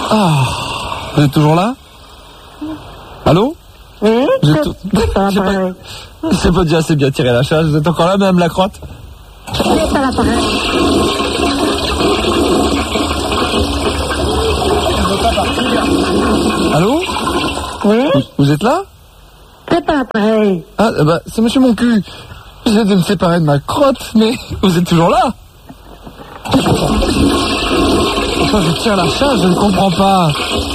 Ah, vous êtes toujours là? Allô? Oui, c'est pas déjà assez bien tiré la chasse. Vous êtes encore là, Madame Lacrotte? c'est pas l'appareil. Allô? Oui, Vous êtes là? c'est pas l'appareil. Ah, bah, c'est Monsieur Mon Cul. J'essaie de me séparer de ma crotte, mais vous êtes toujours là? Enfin, je tire la chasse, je ne comprends pas.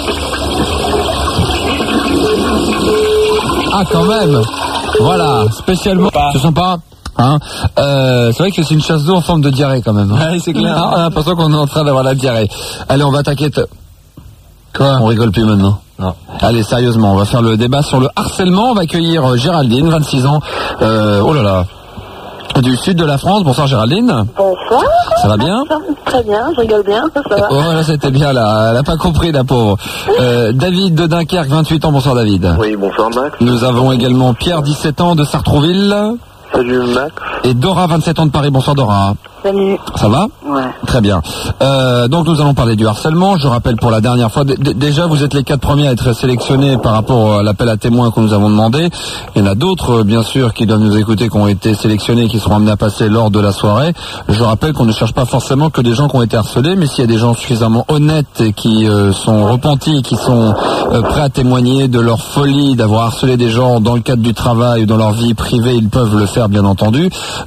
Ah, quand même. Voilà, spécialement. C'est sympa. Hein, c'est vrai que c'est une chasse d'eau en forme de diarrhée quand même. Ouais, c'est clair. Ah, on a l'impression qu'on est en train d'avoir la diarrhée. Allez, on va attaquer. Quoi? On rigole plus maintenant. Non. Allez, sérieusement, on va faire le débat sur le harcèlement. On va accueillir Géraldine, 26 ans. Oh là là. Du sud de la France. Bonsoir Géraldine. Bonsoir. Ça va bien? Très bien, je rigole bien, ça va. Oh là, c'était bien là. Elle n'a pas compris, la pauvre. David de Dunkerque, 28 ans. Bonsoir David. Oui, bonsoir Max. Nous avons également Pierre, 17 ans, de Sartrouville. Salut Max. Et Dora, 27 ans, de Paris. Bonsoir Dora. Salut. Ça va? Ouais. Très bien. Donc nous allons parler du harcèlement. Je rappelle pour la dernière fois, déjà vous êtes les 4 premiers à être sélectionnés par rapport à l'appel à témoins que nous avons demandé. Il y en a d'autres, bien sûr, qui doivent nous écouter, qui ont été sélectionnés et qui seront amenés à passer lors de la soirée. Je rappelle qu'on ne cherche pas forcément que des gens qui ont été harcelés, mais s'il y a des gens suffisamment honnêtes et qui sont repentis, qui sont prêts à témoigner de leur folie d'avoir harcelé des gens dans le cadre du travail ou dans leur vie privée, ils peuvent le faire, bien entendu.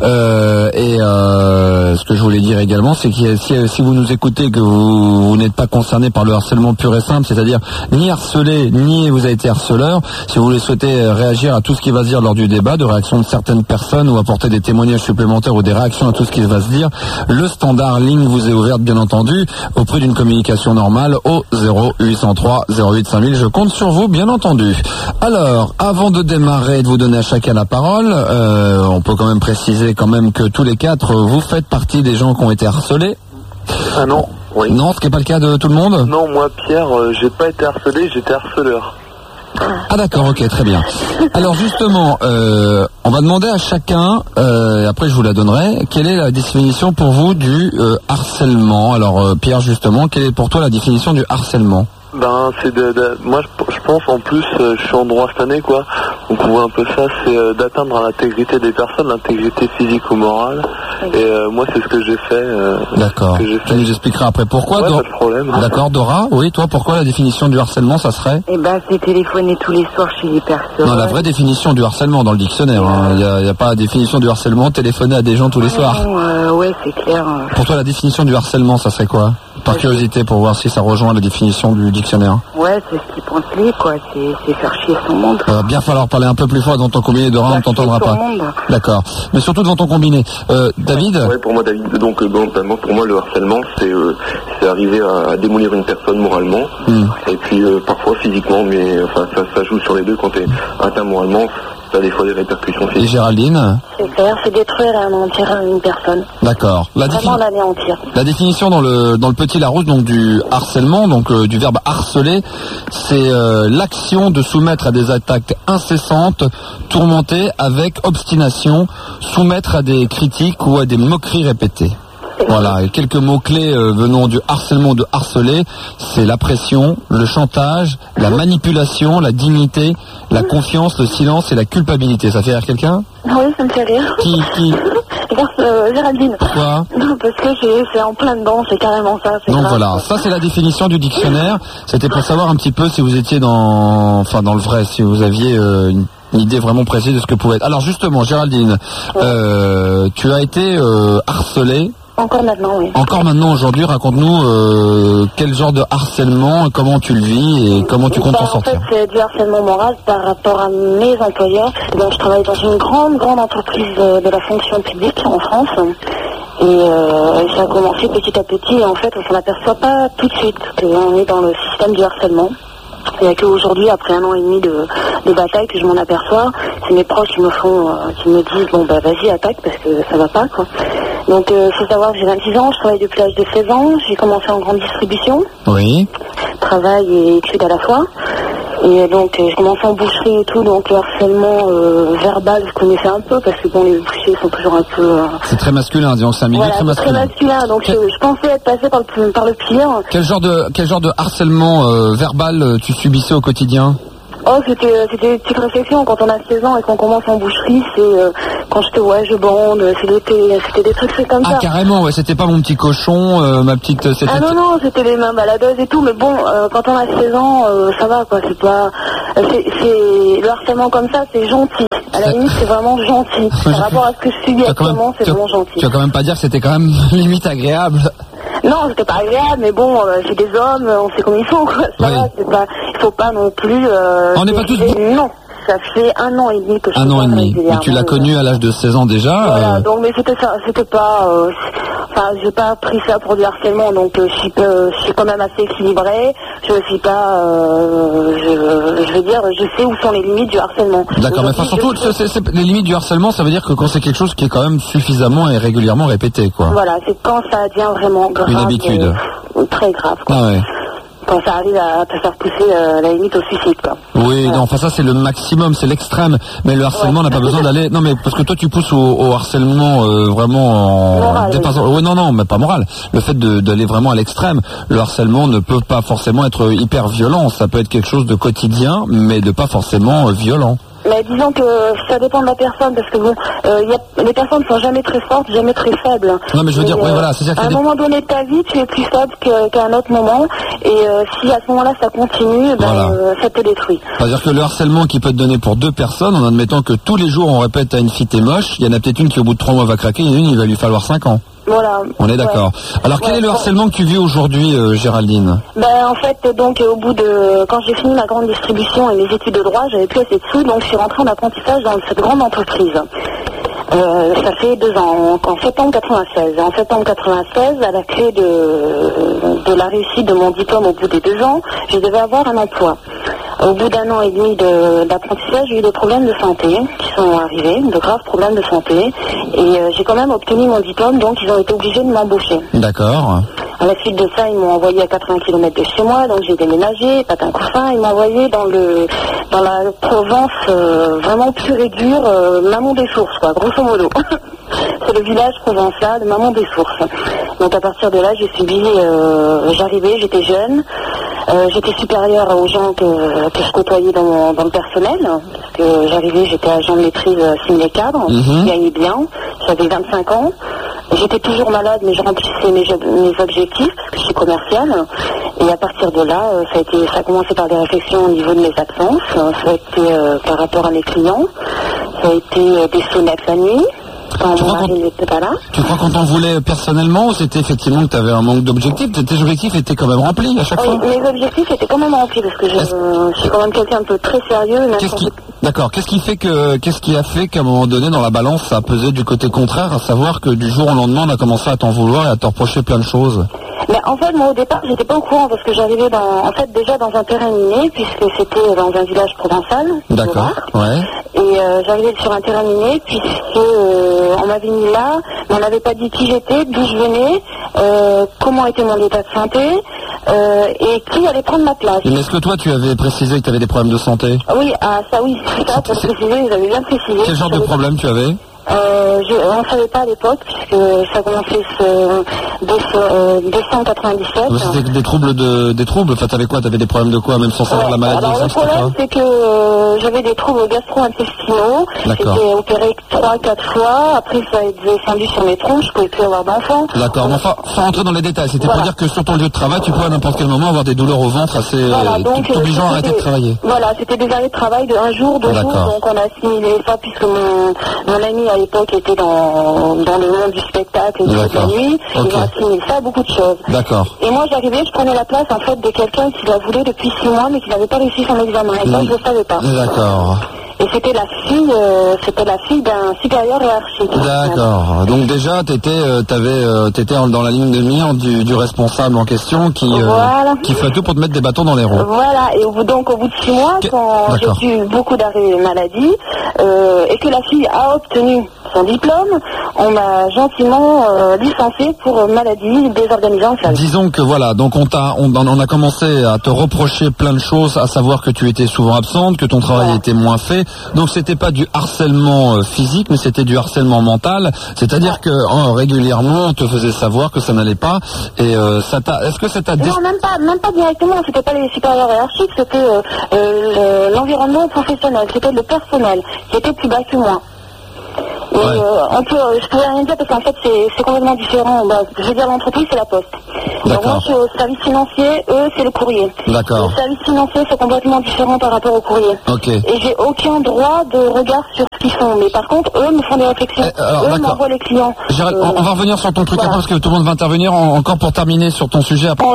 Ce que je voulais dire également, c'est que si vous nous écoutez, que vous n'êtes pas concerné par le harcèlement pur et simple, c'est-à-dire ni harcelé, ni vous avez été harceleur, si vous voulez souhaiter réagir à tout ce qui va se dire lors du débat, de réaction de certaines personnes ou apporter des témoignages supplémentaires ou des réactions à tout ce qui va se dire, le standard ligne vous est ouverte, bien entendu, au prix d'une communication normale au 0803 08 5000. Je compte sur vous, bien entendu. Alors, avant de démarrer et de vous donner à chacun la parole, on peut quand même préciser quand même que tous les 4, vous faites partie des gens qui ont été harcelés. Ah non, oui. Non, ce qui n'est pas le cas de tout le monde? Non, moi Pierre, j'ai pas été harcelé, j'étais harceleur. Ah d'accord, ok, très bien. Alors justement, on va demander à chacun, après je vous la donnerai, quelle est la définition pour vous du harcèlement? Alors Pierre, justement, quelle est pour toi la définition du harcèlement? Ben, c'est moi je pense en plus, je suis en droit cette année quoi, donc on voit un peu ça, c'est d'atteindre à l'intégrité des personnes, l'intégrité physique ou morale, et moi c'est ce que j'ai fait. D'accord, tu nous expliqueras après pourquoi. Ouais, pas de problème. D'accord, Dora, oui, toi pourquoi la définition du harcèlement ça serait? Eh ben, c'est téléphoner tous les soirs chez les personnes. Non, la vraie définition du harcèlement dans le dictionnaire, il n'y a pas la définition du harcèlement, téléphoner à des gens tous les soirs. Ouais, c'est clair. Pour toi la définition du harcèlement ça serait quoi? Par curiosité, pour voir si ça rejoint la définition du dictionnaire. Ouais, c'est ce qu'il pense lui, quoi. C'est faire chier son monde. Il va bien falloir parler un peu plus fort dans ton combiné, Dora, on ne t'entendra pas. D'accord. Mais surtout devant ton combiné. David? Ouais, pour moi David, donc pour moi le harcèlement c'est arriver à démolir une personne moralement, et puis parfois physiquement, mais enfin ça joue sur les deux. Quand t'es atteint moralement, ça a des fois des répercussions physiques. Et Géraldine? C'est clair, c'est détruire et anéantir une personne. D'accord. Vraiment l'anéantir. La définition dans le petit Larousse, donc du harcèlement, donc du verbe harceler, c'est l'action de soumettre à des attaques incessantes, tourmenter avec obstination, soumettre à des critiques ou à des moqueries répétées. Voilà, et quelques mots-clés venant du harcèlement, de harceler, c'est la pression, le chantage, la manipulation, la dignité, la confiance, le silence et la culpabilité. Ça fait rire quelqu'un? Oui, ça me fait rire. Qui Géraldine. Pourquoi? Non, parce que c'est en plein dedans, c'est carrément ça. Donc grave. Voilà, ça c'est la définition du dictionnaire. C'était pour savoir un petit peu si vous étiez dans le vrai, si vous aviez une idée vraiment précise de ce que pouvait être. Alors justement, Géraldine, tu as été harcelée. Encore maintenant, oui. Encore maintenant, aujourd'hui, raconte-nous quel genre de harcèlement, comment tu le vis et comment tu comptes t'en sortir. En fait, c'est du harcèlement moral par rapport à mes employeurs. Donc, je travaille dans une grande entreprise de la fonction publique en France. Et ça a commencé petit à petit. Et en fait, on s'en aperçoit pas tout de suite qu'on est dans le système du harcèlement. Il n'y a qu'aujourd'hui, après 1 an et demi de bataille, que je m'en aperçois. C'est mes proches qui me disent, bon bah vas-y, attaque, parce que ça va pas, quoi. Donc, faut savoir que j'ai 26 ans, je travaille depuis l'âge de 16 ans, j'ai commencé en grande distribution. Oui. Travail et études à la fois. Et donc je commençais en boucherie et tout, donc le harcèlement verbal je connaissais un peu parce que bon, les bouchers sont toujours un peu... C'est très masculin, disons que c'est un milieu voilà, très masculin. Très masculin, donc je pensais être passée par le pire. Quel genre de harcèlement verbal tu subissais au quotidien? Oh, c'était des petites réflexions. Quand on a 16 ans et qu'on commence en boucherie, c'est quand je te vois, je bande. C'était des trucs faits comme ça. Ah, carrément, ouais, c'était pas mon petit cochon, ma petite... Ah non, c'était les mains baladeuses et tout. Mais bon, quand on a 16 ans, ça va, quoi. C'est pas... le harcèlement comme ça, c'est gentil. À la limite, c'est vraiment gentil. Par rapport à ce que je subis actuellement, c'est vraiment gentil. Tu vas quand même pas dire que c'était quand même limite agréable. Non, c'était pas agréable, mais bon, c'est des hommes, on sait comme il faut, quoi. Ça va, il faut pas non plus... on n'est pas tous... Non, ça fait 1 an et demi que je... 1 an et demi, mais tu l'as connu à l'âge de 16 ans déjà. Voilà, donc, mais c'était ça, c'était pas... Enfin, j'ai pas pris ça pour du harcèlement, donc je suis quand même assez équilibrée. Je suis pas... je veux dire, je sais où sont les limites du harcèlement. D'accord, mais enfin surtout, les limites du harcèlement, ça veut dire que quand c'est quelque chose qui est quand même suffisamment et régulièrement répété, quoi. Voilà, c'est quand ça devient vraiment grave. Une habitude. Très grave, quoi. Ah ouais. Quand ça arrive à te faire pousser la limite au suicide, quoi. Oui, voilà. Non, enfin ça c'est le maximum, c'est l'extrême. Mais le harcèlement n'a pas besoin d'aller... Non mais parce que toi tu pousses au harcèlement vraiment en moral, dépassant... Oui, non, mais pas moral. Le fait d'aller vraiment à l'extrême. Le harcèlement ne peut pas forcément être hyper violent. Ça peut être quelque chose de quotidien, mais de pas forcément violent. Mais disons que ça dépend de la personne, parce que bon, les personnes ne sont jamais très fortes, jamais très faibles. Non mais je veux dire, oui voilà, c'est-à-dire qu'à un moment donné de ta vie, tu es plus faible qu'à un autre moment, et si à ce moment-là ça continue, ça te détruit. C'est-à-dire que le harcèlement qui peut te donner pour 2 personnes, en admettant que tous les jours on répète à une fille t'es moche, il y en a peut-être une qui au bout de 3 mois va craquer, et une il va lui falloir 5 ans. Voilà. On est d'accord. Alors quel est le harcèlement que tu vis aujourd'hui, Géraldine? En fait, donc au bout de... Quand j'ai fini ma grande distribution et mes études de droit, j'avais plus assez de sous, donc je suis rentrée en apprentissage dans cette grande entreprise. Ça fait 2 ans, en septembre 96. En septembre 96, à la clé de la réussite de mon diplôme au bout des 2 ans, je devais avoir un emploi. Au bout d'1 an et demi d'apprentissage, j'ai eu des problèmes de santé qui sont arrivés, de graves problèmes de santé, et j'ai quand même obtenu mon diplôme, donc ils ont été obligés de m'embaucher. D'accord. À la suite de ça, ils m'ont envoyé à 80 km de chez moi, donc j'ai déménagé, patin coussin, ils m'ont envoyé dans la Provence vraiment pure et dure, Mamont des Sources, quoi, grosso modo. C'est le village provençal de Mamont des Sources. Donc à partir de là, j'arrivais, j'étais jeune, j'étais supérieure aux gens que je côtoyais dans le personnel, parce que j'arrivais, j'étais agent de maîtrise signé cadre, je gagnais bien, j'avais 25 ans. J'étais toujours malade, mais je remplissais mes objectifs, parce que je suis commerciale. Et à partir de là, ça a commencé par des réflexions au niveau de mes absences. Ça a été par rapport à mes clients. Ça a été des sonnettes la nuit, quand mon mari n'était pas là. Tu crois qu'on t'en voulait personnellement, ou c'était effectivement que tu avais un manque d'objectifs? Tes objectifs étaient quand même remplis à chaque fois? Mes objectifs étaient quand même remplis, parce que je suis quand même quelqu'un un peu très sérieux. D'accord. Qu'est-ce qui a fait qu'à un moment donné, dans la balance, ça a pesé du côté contraire, à savoir que du jour au lendemain, on a commencé à t'en vouloir et à te reprocher plein de choses? Mais en fait, moi au départ, j'étais pas au courant parce que j'arrivais déjà dans un terrain miné, puisque c'était dans un village provençal. D'accord. Ouais. Et j'arrivais sur un terrain miné puisque on m'avait mis là, mais on n'avait pas dit qui j'étais, d'où je venais, comment était mon état de santé, et qui allait prendre ma place. Mais est-ce que toi, tu avais précisé que tu avais des problèmes de santé? Oui, ça oui, c'est ça, pour préciser, ils avaient bien précisé. Quel genre de problème tu avais? On ne savait pas à l'époque, puisque ça commençait 297. C'était des troubles, enfin t'avais quoi? T'avais des problèmes de quoi, même sans savoir la maladie? Alors le problème c'est que j'avais des troubles gastro-intestinaux. J'étais opérée 3-4 fois, après ça a été descendu sur mes troncs, je ne pouvais plus avoir d'enfants. D'accord, mais enfin, sans rentrer dans les détails, c'était pour dire que sur ton lieu de travail, tu peux à n'importe quel moment avoir des douleurs au ventre assez t'obligeant à arrêter de travailler. Voilà, c'était des arrêts de travail de 1 jour, 2 jours, donc on a assimilé ça puisque mon ami à l'époque était dans le monde du spectacle et de la nuit. Ils ont assimilé ça à beaucoup de choses. D'accord. Et moi j'arrivais, je prenais la place en fait de quelqu'un qui la voulait depuis 6 mois mais qui n'avait pas réussi son examen. Et ça je ne le savais pas. D'accord. Et c'était la fille d'un supérieur hiérarchique. D'accord. Donc déjà, t'étais dans la ligne de mire du responsable en question qui ferait tout pour te mettre des bâtons dans les roues. Voilà. Et au bout de 6 mois, quand j'ai eu beaucoup d'arrêts maladie, et que la fille a obtenu son diplôme, on m'a gentiment licencié pour maladie désorganisée en service. Disons que voilà, donc on a commencé à te reprocher plein de choses, à savoir que tu étais souvent absente, que ton travail était moins fait. Donc c'était pas du harcèlement physique, mais c'était du harcèlement mental. C'est-à-dire que régulièrement on te faisait savoir que ça n'allait pas. Et est-ce que ça t'a Non, même pas directement. C'était pas les supérieurs hiérarchiques, c'était l'environnement professionnel, c'était le personnel qui était plus bas que moi. Et je pouvais rien dire parce qu'en fait c'est complètement différent. Je veux dire, l'entreprise c'est la poste. Donc moi je suis au service financier, eux c'est le courrier. D'accord. Le service financier c'est complètement différent par rapport au courrier. Ok. Et j'ai aucun droit de regard sur ce qu'ils font. Mais par contre eux me font des réflexions. Eux m'envoient les clients. On va revenir sur ton truc après parce que tout le monde va intervenir encore pour terminer sur ton sujet après.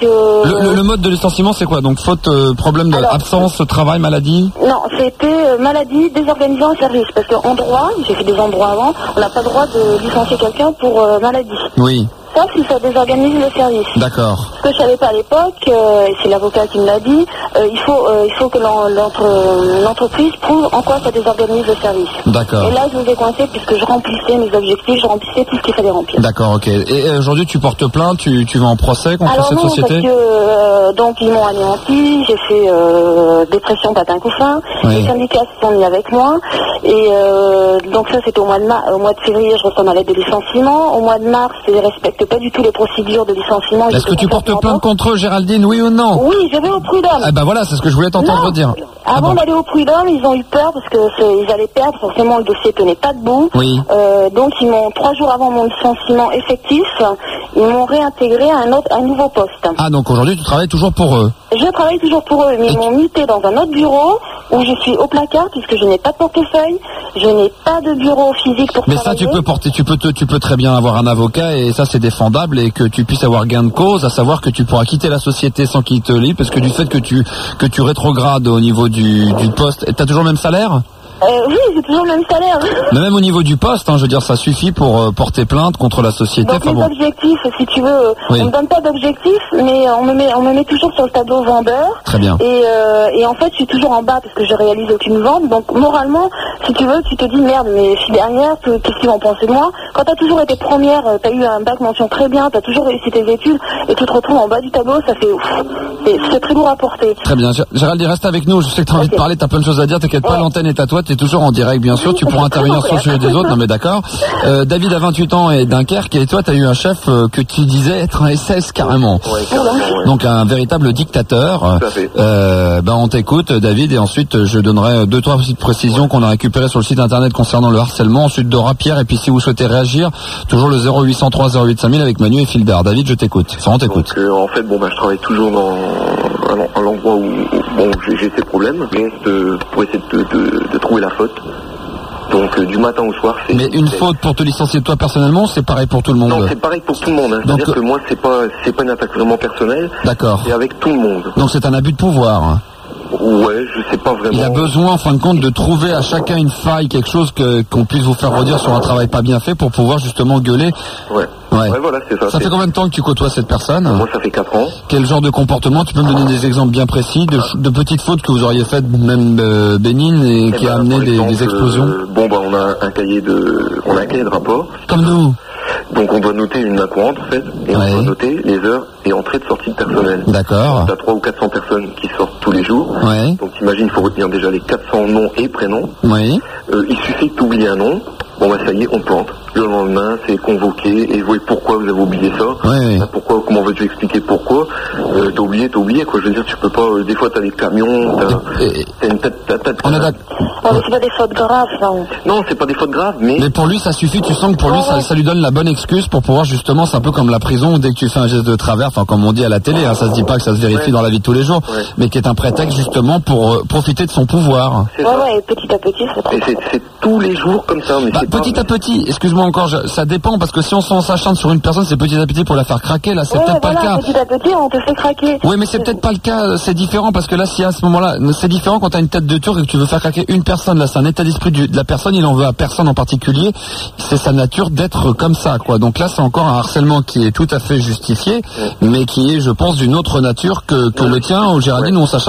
Le mode de licenciement c'est quoi? Donc faute, problème d'absence, travail, maladie? Non, c'était maladie désorganisée en service. Parce qu'en droit, j'ai fait des endroits avant, on n'a pas le droit de licencier quelqu'un pour maladie. Oui. Sauf si ça désorganise le service. D'accord. Ce que je savais pas à l'époque, et c'est l'avocat qui me l'a dit, il faut que l'entreprise prouve en quoi ça désorganise le service. D'accord. Et là, je vous ai coincé puisque je remplissais mes objectifs, je remplissais tout ce qu'il fallait remplir. D'accord, ok. Et aujourd'hui, tu portes plainte, tu vas en procès contre cette société? Parce que donc ils m'ont anéanti, j'ai fait dépression, patin couffin. Oui. Les syndicats se sont mis avec moi. Et donc ça, c'était au mois de février, je reçois ma lettre de licenciement. Au mois de mars, ils respectent pas du tout les procédures de licenciement. Est-ce que tu portes plainte contre eux, Géraldine, oui ou non? Oui, je vais au prud'homme. Ah bah voilà, c'est ce que je voulais t'entendre dire. Avant d'aller au prud'homme, ils ont eu peur parce qu'ils allaient perdre, forcément le dossier tenait pas debout. Oui. Donc ils m'ont, 3 jours avant mon licenciement effectif, ils m'ont réintégré à un nouveau poste. Ah, donc aujourd'hui tu travailles toujours pour eux? Je travaille toujours pour eux, mais ils m'ont muté dans un autre bureau où je suis au placard puisque je n'ai pas de portefeuille, je n'ai pas de bureau physique pour travailler. Mais ça tu peux très bien avoir un avocat et ça c'est défendable et que tu puisses avoir gain de cause, à savoir que tu pourras quitter la société sans qu'il te lie parce que du fait que tu rétrogrades au niveau du poste, t'as toujours le même salaire? Oui, j'ai toujours le même salaire. Mais même au niveau du poste, je veux dire, ça suffit pour porter plainte contre la société. Donc les objectifs, si tu veux, on me donne pas d'objectifs, mais on me met toujours sur le tableau vendeur. Très bien. Et en fait, je suis toujours en bas parce que je réalise aucune vente. Donc moralement, si tu veux, tu te dis merde, mais fille dernière, qu'est-ce qu'ils vont penser de moi? Quand t'as toujours été première, t'as eu un bac mention très bien, t'as toujours réussi tes études, et tu te retrouves en bas du tableau, ça fait ouf. C'est très lourd à porter. Très bien. Géraldine, reste avec nous. Je sais que t'as envie de parler, t'as plein de choses à dire. T'inquiète pas, l'antenne est à toi. T'es toujours en direct, bien sûr. Tu pourras intervenir sur le sujet des autres. Non mais d'accord. David a 28 ans et Dunkerque. Et toi, t'as eu un chef que tu disais être un SS carrément. Ouais, carrément. Donc un véritable dictateur. Tout à fait. On t'écoute, David, et ensuite je donnerai 2-3 petites précisions qu'on a récupérées sur le site internet concernant le harcèlement. Ensuite Dora, Pierre, et puis si vous souhaitez réagir, toujours le 0803 08 5000 avec Manu et Phildar. David, je t'écoute. On t'écoute. Donc, en fait, je travaille toujours dans l'endroit où j'ai ces problèmes, pour essayer de trouver la faute. Donc du matin au soir, c'est... Mais une faute pour te licencier toi personnellement, c'est pareil pour tout le monde? Non, c'est pareil pour tout le monde. C'est-à-dire que moi, c'est pas une attaque vraiment personnelle. D'accord. C'est avec tout le monde. Donc c'est un abus de pouvoir. Ouais, je sais pas vraiment. Il a besoin, en fin de compte, de trouver à chacun une faille, quelque chose qu'on puisse vous faire redire sur un travail pas bien fait pour pouvoir justement gueuler. Ouais, voilà, c'est ça. Ça fait combien de temps que tu côtoies cette personne? Moi, ça fait 4 ans. Quel genre de comportement? Tu peux me donner des exemples bien précis de petites fautes que vous auriez faites, même bénignes, et qui a amené des explosions? On a un cahier de rapport. Comme nous. Donc on doit noter une account en fait, et on doit noter les heures et entrées de sortie de personnel. D'accord. T'as 300 ou 400 personnes qui sortent tous les jours. Ouais. Donc t'imagines, il faut retenir déjà les 400 noms et prénoms. Oui. Il suffit que t'oublies un nom. Ça y est, on plante. Le lendemain, c'est convoqué et vous voyez pourquoi vous avez oublié ça. Oui. Pourquoi? Comment veux-tu expliquer pourquoi? T'as oublié quoi. Je veux dire, tu peux pas. Des fois, t'as des camions, t'as une tête. On est d'accord. C'est pas des fautes graves, ça. Non, c'est pas des fautes graves, mais pour lui, ça suffit. Tu sens que pour lui, ça lui donne la bonne excuse pour pouvoir justement. C'est un peu comme la prison où dès que tu fais un geste de travers, comme on dit à la télé, ça se dit pas que ça se vérifie dans la vie de tous les jours, mais qui est un prétexte justement pour profiter de son pouvoir. Ouais, petit à petit, c'est tous les jours comme ça. Mais petit à petit, excuse-moi encore, ça dépend parce que si on s'acharne sur une personne, c'est petit à petit pour la faire craquer. Là, c'est peut-être pas le cas. Petit à petit, on te fait craquer. Oui, mais c'est peut-être pas le cas. C'est différent parce que là, si à ce moment-là, c'est différent quand t'as une tête de turc et que tu veux faire craquer une personne. Là, c'est un état d'esprit de la personne. Il en veut à personne en particulier. C'est sa nature d'être comme ça, quoi. Donc là, c'est encore un harcèlement qui est tout à fait justifié, mais qui est, je pense, d'une autre nature que le tien, au Géraldine, où on s'acharne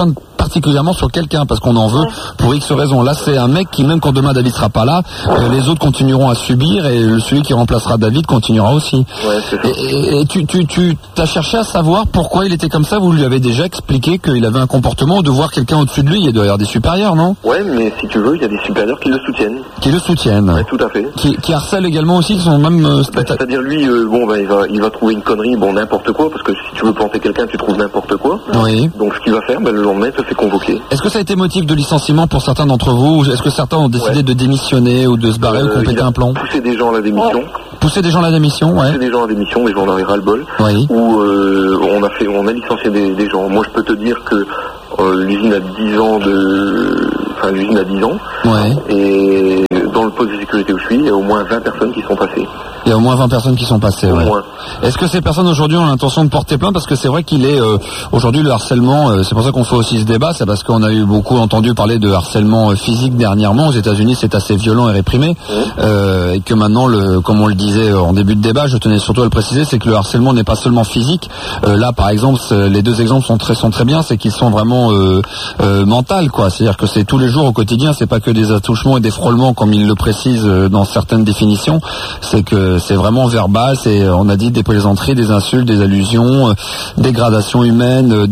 particulièrement sur quelqu'un parce qu'on en veut pour X raisons. Là, c'est un mec qui, même quand demain David sera pas là, les autres continueront à subir et celui qui remplacera David continuera aussi. Ouais, c'est ça. Et tu t'as cherché à savoir pourquoi il était comme ça. Vous lui avez déjà expliqué qu'il avait un comportement de voir quelqu'un au-dessus de lui. Il doit y avoir des supérieurs, non? Ouais, mais si tu veux, il y a des supérieurs qui le soutiennent. Qui le soutiennent. Ouais, tout à fait. Qui harcèlent également aussi, qui sont même... C'est-à-dire lui, il va trouver une connerie, n'importe quoi, parce que si tu veux planter quelqu'un, tu trouves n'importe quoi. Oui. Donc ce qu'il va faire, le lendemain, il se fait convoquer. Est-ce que ça a été motif de licenciement pour certains d'entre vous? Est-ce que certains ont décidé de démissionner ou de se barrer ou compléter un plan? Pousser des gens à la démission. Pousser des gens à la démission, ouais. Pousser des gens à la démission, des gens en avaient ras-le-bol. Oui. Où on a licencié des gens. Moi, je peux te dire que l'usine a 10 ans l'usine a 10 ans. Ouais. Et dans le poste de sécurité où je suis, il y a au moins 20 personnes qui sont passées. Il y a au moins 20 personnes qui sont passées, Au moins. Est-ce que ces personnes aujourd'hui ont l'intention de porter plainte? Parce que c'est vrai qu'il est aujourd'hui le harcèlement, c'est pour ça qu'on fait aussi ce débat, c'est parce qu'on a eu beaucoup entendu parler de harcèlement physique dernièrement. Aux États-Unis, c'est assez violent et réprimé, et que maintenant, comme on le disait en début de débat, je tenais surtout à le préciser, c'est que le harcèlement n'est pas seulement physique. Là, par exemple, les deux exemples sont très bien, c'est qu'ils sont vraiment mental, quoi. C'est-à-dire que c'est tous les jours au quotidien, c'est pas que des attouchements et des frôlements comme il le précise dans certaines définitions, c'est que c'est vraiment verbal, c'est, on a dit, des plaisanteries, des insultes, des allusions, dégradation humaine.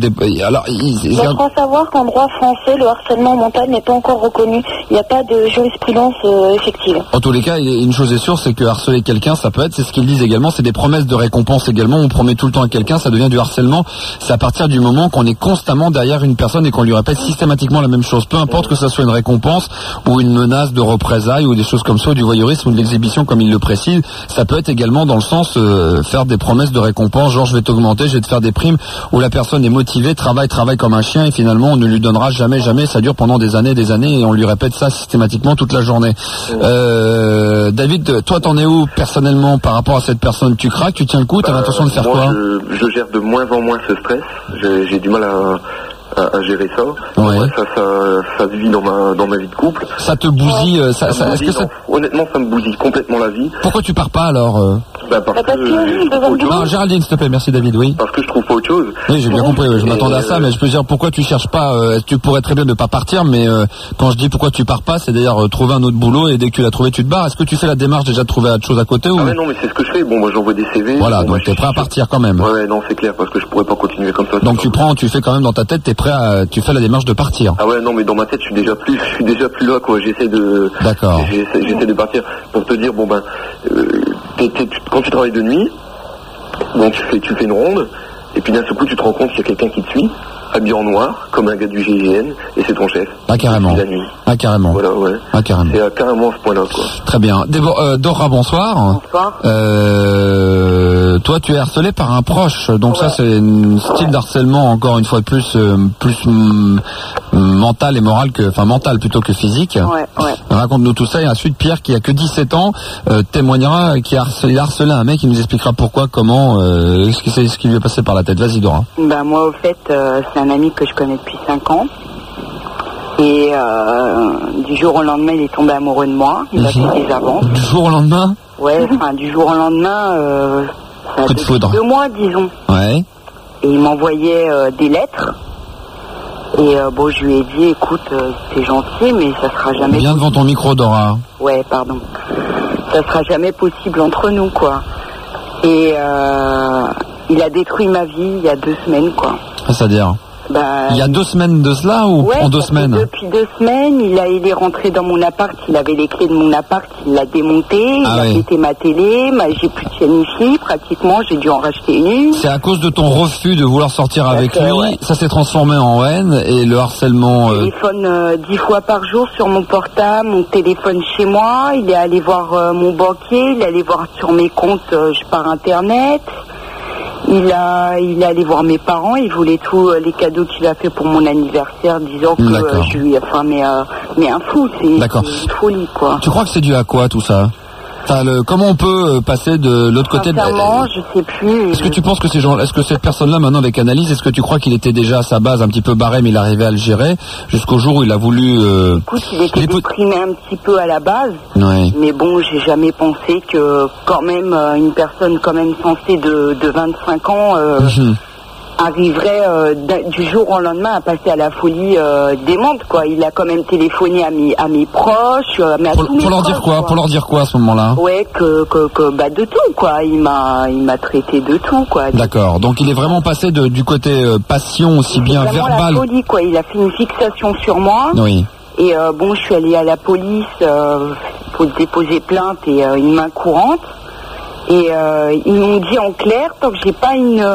Je crois savoir qu'en droit français, le harcèlement mental n'est pas encore reconnu. Il n'y a pas de jurisprudence effective. En tous les cas, une chose est sûre, c'est que harceler quelqu'un, ça peut être, c'est ce qu'ils disent également, c'est des promesses de récompense également. On promet tout le temps à quelqu'un, ça devient du harcèlement. C'est à partir du moment qu'on est constamment derrière une personne et qu'on lui répète systématiquement la même chose. Peu importe que ça soit une récompense ou une menace de représailles ou des choses comme ça, ou du voyeurisme ou de l'exhibition comme il le précise. Ça peut être également dans le sens faire des promesses de récompense, genre je vais t'augmenter, je vais te faire des primes, où la personne est motivée, travaille comme un chien et finalement on ne lui donnera jamais, ça dure pendant des années et on lui répète ça systématiquement toute la journée. David, toi t'en es où personnellement par rapport à cette personne? Tu craques, tu tiens le coup, t'as l'intention de faire moi, quoi? je gère de moins en moins ce stress, j'ai du mal à gérer ça. Ouais. Ça se vit dans ma vie de couple. Ça te bousille, honnêtement, ça me bousille complètement la vie. Pourquoi tu pars pas alors? Parce que je trouve autre chose. Non, Géraldine, s'il te plaît, merci David, oui. Parce que je trouve pas autre chose. Oui, j'ai bien compris, je m'attendais à ça, mais je peux dire pourquoi tu cherches pas, tu pourrais très bien ne pas partir, mais quand je dis pourquoi tu pars pas, c'est d'ailleurs trouver un autre boulot et dès que tu l'as trouvé, tu te barres. Est-ce que tu fais la démarche déjà de trouver autre chose à côté ou... Ah ouais, non, mais c'est ce que je fais. Bon, moi j'envoie des CV. Voilà, donc t'es prêt à partir quand même. Ouais, non, c'est clair, parce que je pourrais pas continuer comme ça. Donc tu fais quand même dans ta tête, tu fais la démarche de partir. Ah ouais, non, mais dans ma tête, je suis déjà plus là, quoi. J'essaie de partir. Pour te dire, quand tu travailles de nuit, donc tu fais une ronde, et puis d'un seul coup, tu te rends compte qu'il y a quelqu'un qui te suit, habillé en noir, comme un gars du GIGN, et c'est ton chef. Ah, carrément. La nuit. Ah, carrément. Voilà, ouais. Ah, carrément. C'est carrément à ce point-là, quoi. Très bien. Dora, bonsoir. Bonsoir. Toi, tu es harcelé par un proche, donc ça, c'est un style d'harcèlement, encore une fois de plus, mental et moral mental plutôt que physique. Ouais. Raconte-nous tout ça, et ensuite, Pierre, qui a que 17 ans, témoignera, il a harcelé un mec, il nous expliquera pourquoi, comment, ce qui lui est passé par la tête. Vas-y, Dora. Moi, au fait, c'est un ami que je connais depuis 5 ans. Et du jour au lendemain, il est tombé amoureux de moi. Il a fait des avances. Du jour au lendemain? Ouais, du jour au lendemain, ça a coup de foudre. 2 mois, disons. Ouais. Et il m'envoyait des lettres. Et je lui ai dit, écoute, c'est gentil, mais ça sera jamais... Bien devant ton micro, Dora. Ouais, pardon. Ça sera jamais possible entre nous, quoi. Et il a détruit ma vie il y a 2 semaines, quoi. C'est-à-dire? Il y a 2 semaines de cela ou en 2 semaines? Depuis 2 semaines, il est rentré dans mon appart, il avait les clés de mon appart, il l'a démonté, il a pété ma télé, j'ai plus de chaîne IFI, pratiquement, j'ai dû en racheter une. C'est à cause de ton refus de vouloir sortir avec lui, ça s'est transformé en haine et le harcèlement... Téléphone 10 fois par jour sur mon portable, mon téléphone chez moi, il est allé voir mon banquier, il est allé voir sur mes comptes par internet. Il est allé voir mes parents, il voulait tous les cadeaux qu'il a fait pour mon anniversaire, disant que je lui... mais un fou, c'est une folie, quoi. Tu crois que c'est dû à quoi, tout ça? Comment on peut passer de l'autre côté? Sincèrement, je sais plus. Est-ce que tu penses que est-ce que cette personne-là, maintenant, avec analyse, est-ce que tu crois qu'il était déjà à sa base un petit peu barré, mais il arrivait à le gérer, jusqu'au jour où il a voulu... Écoute, il était déprimé un petit peu à la base, mais bon, j'ai jamais pensé que, quand même, une personne quand même sensée de 25 ans... arriverait du jour au lendemain à passer à la folie démente, quoi. Il a quand même téléphoné à mes proches, mais à tous mes pour leur proches, dire quoi, pour leur dire quoi à ce moment-là? Ouais, que de tout, quoi. Il m'a traité de tout, quoi. D'accord. Donc il est vraiment passé du côté passion aussi bien verbal. La folie, quoi. Il a fait une fixation sur moi. Oui. Et je suis allée à la police pour déposer plainte et une main courante. Et ils m'ont dit en clair, tant que j'ai pas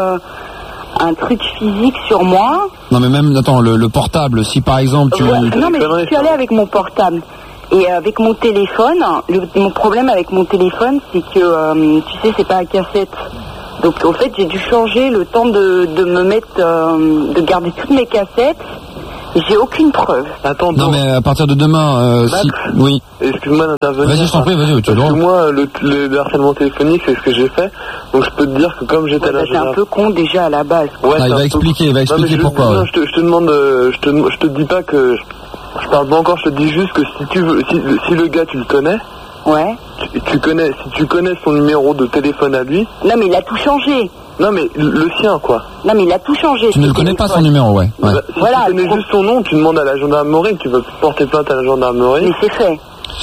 un truc physique sur moi. Non mais même, attends, le portable, si par exemple tu... Non mais je suis allée avec mon portable. Et avec mon téléphone, mon problème avec mon téléphone, c'est que, tu sais, c'est pas à cassette. Donc au fait, j'ai dû changer le temps de me mettre, de garder toutes mes cassettes. J'ai aucune preuve. Attends, non mais à partir de demain, si... Oui. Excuse-moi d'intervenir. Vas-y, je t'en prie, vas-y, tu as le droit. Parce que moi, le harcèlement téléphonique, c'est ce que j'ai fait. Donc je peux te dire que comme j'étais là... C'est un peu con déjà à la base. Ouais, il va expliquer pourquoi. Non, je te demande, je te dis pas que... Je parle pas encore, je te dis juste que si tu veux, si le gars tu le connais... Ouais. Si tu connais son numéro de téléphone à lui... Non mais il a tout changé. Non mais le sien quoi. Non mais il a tout changé. Tu ne le connais pas son numéro, ouais. Bah, si voilà, tu connais juste son nom, tu demandes à la gendarmerie, tu vas porter plainte à la gendarmerie. Mais c'est fait.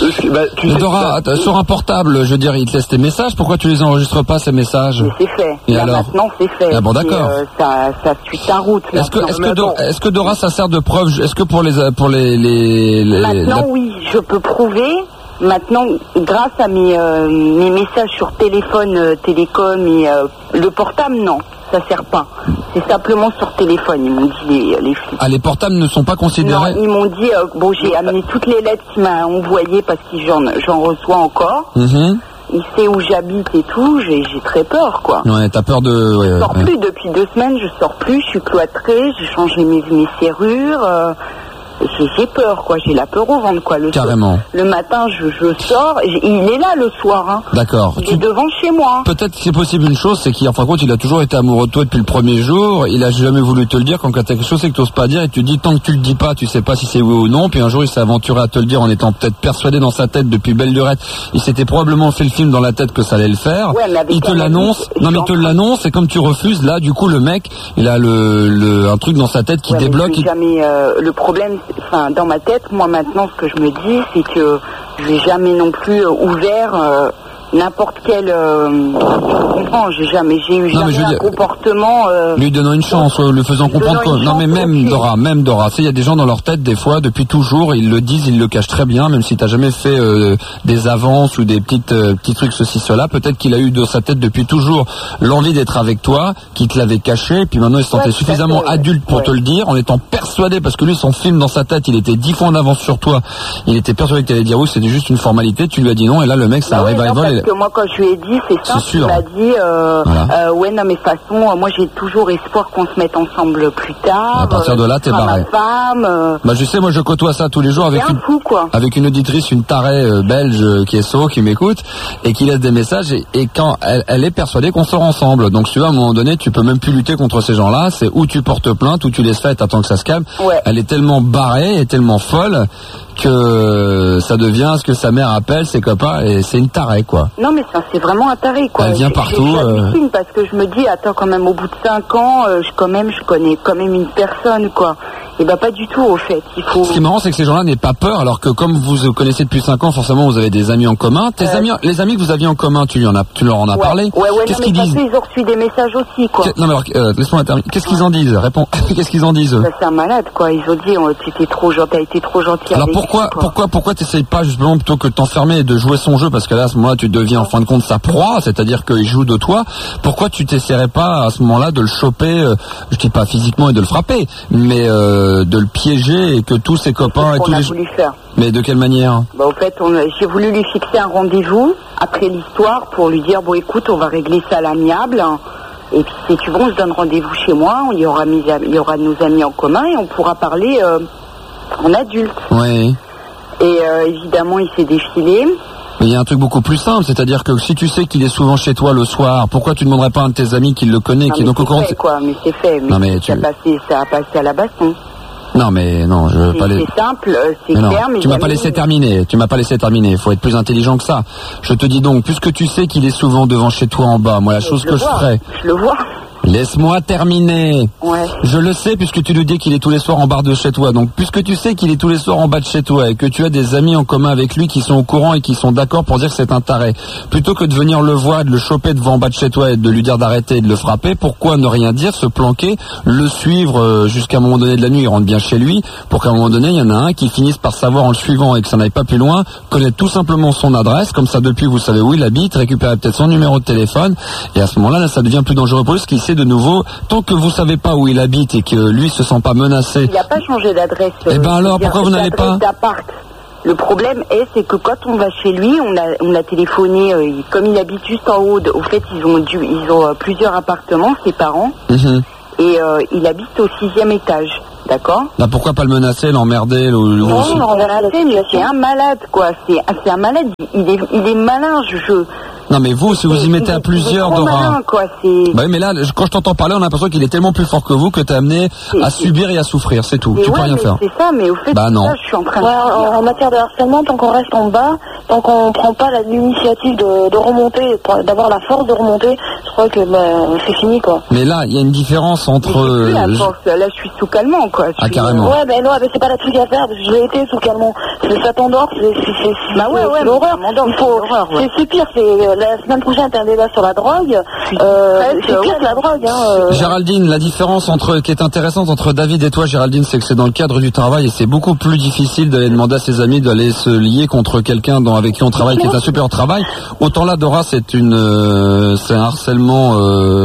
Dora, sur un portable, je veux dire, il te laisse tes messages, pourquoi tu les enregistres pas ces messages? Mais c'est fait. Et là, alors maintenant c'est fait. Ah bon, d'accord. Ça suit sa route. Est-ce que Dora ça sert de preuve? Est-ce que pour les Maintenant oui, je peux prouver. Maintenant, grâce à mes messages sur téléphone, télécom et le portable, non, ça sert pas. C'est simplement sur téléphone, ils m'ont dit les flics. Ah, les portables ne sont pas considérés? Non, ils m'ont dit, j'ai amené toutes les lettres qu'il m'a envoyées parce que j'en reçois encore. Mm-hmm. Il sait où j'habite et tout, j'ai très peur, quoi. Ouais, t'as peur de... Ouais, je sors plus depuis 2 semaines, je sors plus, je suis cloîtrée, j'ai changé mes serrures... J'ai peur, quoi. J'ai la peur au ventre, quoi. Carrément. Le matin, je sors. Il est là le soir. Hein. D'accord. Il est devant chez moi. Peut-être c'est possible une chose, c'est qu'en fin de compte, il a toujours été amoureux de toi depuis le premier jour. Il a jamais voulu te le dire. Quand tu as quelque chose, c'est que tu n'oses pas dire. Et tu dis, tant que tu le dis pas, tu sais pas si c'est oui ou non. Puis un jour, il s'est aventuré à te le dire en étant peut-être persuadé dans sa tête depuis belle lurette. Il s'était probablement fait le film dans la tête que ça allait le faire. Ouais, il te l'annonce. Non, mais il te l'annonce. Et comme tu refuses, là, du coup, le mec, il a un truc dans sa tête qui débloque. Jamais, le problème, enfin, dans ma tête, moi maintenant, ce que je me dis, c'est que je vais jamais non plus ouvert n'importe quel... tu comprends, j'ai eu jamais un comportement... lui donnant une chance, le faisant comprendre que... Non mais même Dora, tu sais, il y a des gens dans leur tête, des fois, depuis toujours, ils le disent, ils le cachent très bien, même si t'as jamais fait des avances ou des petits trucs ceci, cela, peut-être qu'il a eu dans sa tête depuis toujours l'envie d'être avec toi, qu'il te l'avait caché, et puis maintenant il se sentait suffisamment adulte pour te le dire, en étant persuadé, parce que lui, son film dans sa tête, il était 10 fois en avance sur toi, il était persuadé que t'allais dire oui, c'était juste une formalité, tu lui as dit non, et là le mec, c'est un revival. Que moi, quand je lui ai dit, c'est simple, il m'a dit, ouais, non, mais de toute façon, moi, j'ai toujours espoir qu'on se mette ensemble plus tard. À partir de là, t'es barré. Ma femme. Bah, je sais, moi, je côtoie ça tous les jours avec une auditrice, une tarée belge qui est sourde, qui m'écoute et qui laisse des messages. Et quand elle est persuadée qu'on sort ensemble. Donc, tu vois, à un moment donné, tu peux même plus lutter contre ces gens-là. C'est où tu portes plainte, où tu laisses faire et t'attends que ça se calme. Ouais. Elle est tellement barrée et tellement folle que ça devient ce que sa mère appelle ses copains et c'est une tarée, quoi. Non, mais ça, c'est vraiment un taré, quoi. Elle vient partout. Parce que je me dis, attends, quand même, au bout de 5 ans, je connais quand même une personne, quoi. Et bah, pas du tout, au fait. Ce qui est marrant, c'est que ces gens-là n'aient pas peur, alors que comme vous vous connaissez depuis 5 ans, forcément, vous avez des amis en commun. Les amis que vous aviez en commun, tu leur en as parlé? Ouais, qu'est-ce qu'ils disent? Ils ont reçu des messages aussi, quoi. Non, mais alors, laisse-moi terminer. Qu'est-ce qu'ils en disent? Réponds. Qu'est-ce qu'ils en disent? Bah, c'est un malade, quoi. Ils ont dit, t'as été trop gentil. Alors pourquoi t'essayes pas, justement, plutôt que de t'enfermer et de jouer son jeu, parce que là, à ce moment-là, tu deviens, en fin de compte, sa proie, c'est-à-dire qu'il joue de toi. Pourquoi tu t'essaierais pas, à ce moment-là, de le choper, je dis pas physiquement et de le frapper, mais de le piéger et que tous ses copains et tous les... voulu faire. Mais de quelle manière? Bah, au fait, j'ai voulu lui fixer un rendez-vous après l'histoire pour lui dire, bon, écoute, on va régler ça à l'amiable. Et puis, si tu veux, on se donne rendez-vous chez moi. Il y aura nos amis en commun et on pourra parler en adulte. Oui. Et évidemment, il s'est défilé. Mais il y a un truc beaucoup plus simple, c'est-à-dire que si tu sais qu'il est souvent chez toi le soir, pourquoi tu ne demanderais pas à un de tes amis qui le connaît, qui est donc au courant? Mais c'est fait. Ça a passé à la baston. Non, mais non, je veux pas les... C'est simple, c'est clair, mais... Tu m'as pas laissé terminer, il faut être plus intelligent que ça. Je te dis donc, puisque tu sais qu'il est souvent devant chez toi en bas, moi la chose que je ferais... Je le vois. Laisse-moi terminer. Ouais. Je le sais puisque tu nous dis qu'il est tous les soirs en bas de chez toi. Donc puisque tu sais qu'il est tous les soirs en bas de chez toi et que tu as des amis en commun avec lui qui sont au courant et qui sont d'accord pour dire que c'est un taré, plutôt que de venir le voir, de le choper devant en bas de chez toi et de lui dire d'arrêter et de le frapper, pourquoi ne rien dire, se planquer, le suivre jusqu'à un moment donné de la nuit, il rentre bien chez lui, pour qu'à un moment donné il y en a un qui finisse par savoir en le suivant et que ça n'aille pas plus loin, connaître tout simplement son adresse, comme ça depuis vous savez où il habite, récupérer peut-être son numéro de téléphone et à ce moment-là là, ça devient plus dangereux pour lui parce qu'il sait de nouveau, tant que vous savez pas où il habite et que lui se sent pas menacé. Il n'a pas changé d'adresse. Eh ben alors, pourquoi vous n'allez pas d'appart. Le problème c'est que quand on va chez lui, on a téléphoné, comme il habite juste en haut, au fait ils ont plusieurs appartements, ses parents, et il habite au 6e étage, d'accord. Là, pourquoi pas le menacer, l'emmerder, Non, l'emmerder, mais c'est un malade, quoi. C'est un malade, il est malin, Non mais vous, si vous y mettez à plusieurs, Dora. Bah oui, mais là, quand je t'entends parler, on a l'impression qu'il est tellement plus fort que vous que t'es amené à subir et à souffrir, c'est tout. Tu peux rien faire. C'est ça, mais au fait, bah non. Ça, je suis en train de... en matière de harcèlement, tant qu'on reste en bas, tant qu'on prend pas l'initiative de remonter, d'avoir la force de remonter, je crois que c'est fini, quoi. Mais là, il y a une différence entre... Là, je suis sous calmant, quoi. Ah, carrément. Ouais, mais non, mais c'est pas la truc à faire, parce que j'ai été sous calmant. Ça t'endort, c'est l'horreur. C'est pire, la semaine prochaine, t'as un débat sur la drogue. C'est pire que la drogue, hein. Géraldine, la différence qui est intéressante entre David et toi, Géraldine, c'est que c'est dans le cadre du travail et c'est beaucoup plus difficile d'aller demander à ses amis d'aller se lier contre quelqu'un avec qui on travaille, qui est un super travail. Autant là, Dora, c'est un harcèlement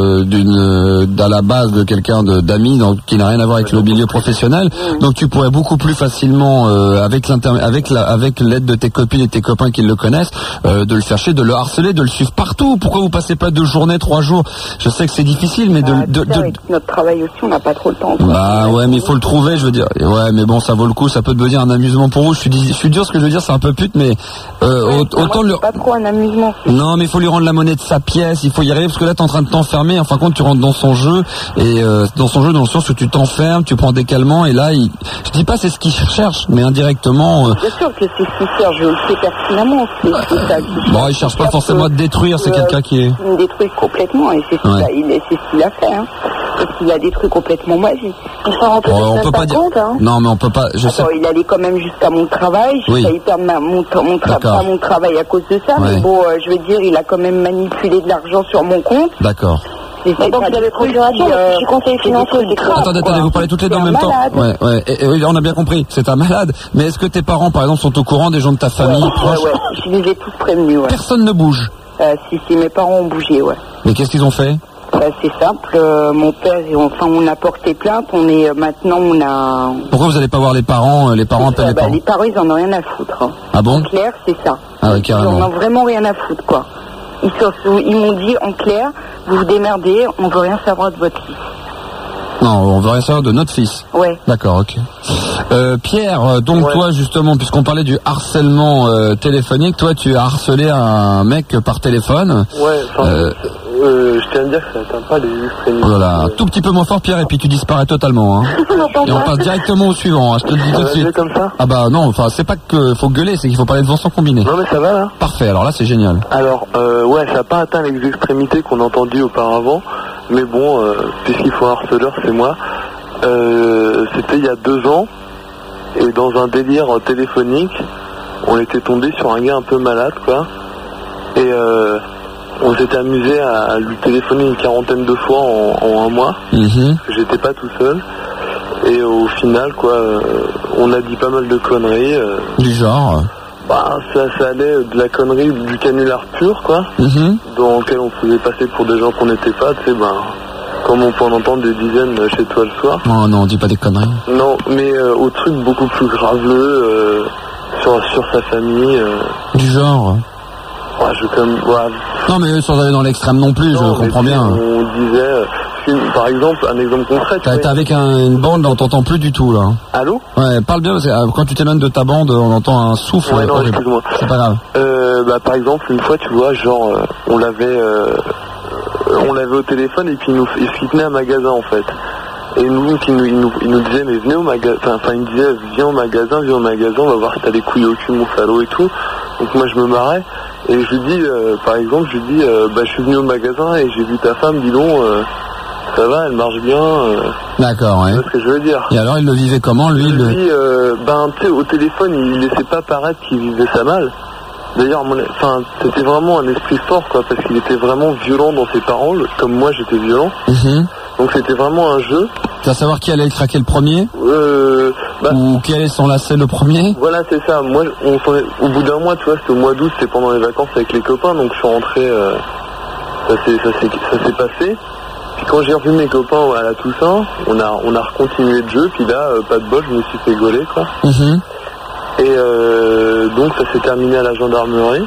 à la base de quelqu'un d'amis, donc qui n'a rien à voir avec le milieu professionnel. Donc tu pourrais beaucoup plus facilement, avec l'aide de tes copines et tes copains qui le connaissent, de le chercher, de le harceler, de le suivre partout. Pourquoi vous passez pas 2 journées, 3 jours? Je sais que c'est difficile, mais avec notre travail aussi, on n'a pas trop le temps. Bah ouais, mais il faut le trouver, je veux dire. Ouais, mais bon, ça vaut le coup, ça peut devenir un amusement pour vous. Je suis dur, ce que je veux dire, c'est un peu pute, mais autant le. Pas trop un amusement. Non, mais il faut lui rendre la monnaie de sa pièce. Il faut y arriver parce que là, t'es en train de t'enfermer. En fin de compte, tu rentres dans son jeu et dans son jeu, dans le sens où tu t'enfermes, tu prends des calmants et là, je dis pas c'est ce qu'il cherche, mais indirectement. Bien sûr que c'est ce qu'il cherche, je le sais pertinemment. C'est ça. Bon, il cherche pas forcément à te détruire, c'est quelqu'un qui est. Il me détruit complètement et c'est ce qu'il a fait. Hein. Parce qu'il a détruit complètement ma vie. On peut pas dire. Compte, hein. Non, mais on peut pas. Il allait quand même jusqu'à mon travail. J'ai failli perdre mon travail à cause de ça. Ouais. Mais bon, je veux dire, il a quand même manipulé de l'argent sur mon compte. D'accord. Donc il avait procuration, je suis conseiller financier, c'est grave. Attendez, vous parlez toutes les deux en même temps. Ouais. Et on a bien compris, c'est un malade. Mais est-ce que tes parents, par exemple, sont au courant, des gens de ta famille proches? Ouais, je les ai tous prévenus, ouais. Personne ne bouge? Si, mes parents ont bougé, ouais. Mais qu'est-ce qu'ils ont fait? C'est simple, mon père, on a porté plainte, on a... Pourquoi vous n'allez pas voir les parents? Les parents appellent les parents. Les parents, ils en ont rien à foutre. Hein. Ah bon? En clair, c'est ça. Ah oui, carrément. Ils en ont vraiment rien à foutre, quoi. Ils m'ont dit, en clair, vous vous démerdez, on veut rien savoir de votre fils. Non, on veut rien savoir de notre fils. Ouais. D'accord, ok. Pierre, donc toi justement, puisqu'on parlait du harcèlement téléphonique, toi tu as harcelé un mec par téléphone. Ouais, je tiens à dire que ça n'atteint pas les extrémités. Voilà, un tout petit peu moins fort Pierre, et puis tu disparais totalement. Hein. Et on passe directement au suivant, hein, je te le dis tout de suite. Comme ça. Ah bah non, enfin c'est pas qu'il faut gueuler, c'est qu'il faut parler devant son combiné. Non mais ça va là. Parfait, alors là c'est génial. Alors, ouais, ça n'a pas atteint les extrémités qu'on a entendues auparavant, mais bon, puisqu'il faut un harceleur, c'est moi. C'était il y a 2 ans, et dans un délire téléphonique, on était tombé sur un gars un peu malade, quoi. Et on s'était amusé à lui téléphoner une 40aine de fois en 1 mois. J'étais pas tout seul. Et au final, quoi, on a dit pas mal de conneries. Du genre ça allait de la connerie du canular pur, quoi, dans lequel on faisait passer pour des gens qu'on n'était pas, tu sais, comme on peut en entendre des dizaines chez toi le soir. Oh non, on dit pas des conneries. Non, mais au truc beaucoup plus graveleux, sur sa famille. Du genre Non mais sans aller dans l'extrême non plus, je comprends bien. On disait, par exemple, un exemple concret. T'es avec une bande, on t'entend plus du tout là. Allô? Ouais, parle bien, parce que quand tu t'éloignes de ta bande, on entend un souffle. Ouais, non, excuse-moi. C'est pas grave. Par exemple, une fois, tu vois, genre, on l'avait au téléphone et puis il se tenait à un magasin en fait. Et nous, il nous disait, mais venez au magasin, enfin il me disait, viens au magasin, on va voir si t'as des couilles au cul, mon salaud et tout. Donc moi je me marrais, et je lui dis, par exemple, je suis venu au magasin et j'ai vu ta femme, dis donc, ça va, elle marche bien. D'accord, ouais. C'est ce que je veux dire. Et alors, il le vivait comment, lui tu sais, au téléphone, il laissait pas paraître qu'il vivait ça mal. D'ailleurs, c'était vraiment un esprit fort, quoi, parce qu'il était vraiment violent dans ses paroles, comme moi j'étais violent. Donc c'était vraiment un jeu. Tu vas savoir qui allait craquer le premier ou qui allait s'enlacer le premier? Voilà, c'est ça. Moi, au bout d'un mois, tu vois, c'était au mois d'août, c'était pendant les vacances avec les copains, donc je suis rentré, ça s'est passé. Puis quand j'ai revu mes copains à la Toussaint, on a recontinué le jeu, puis là, pas de bol, je me suis fait gauler, quoi. Et donc ça s'est terminé à la gendarmerie.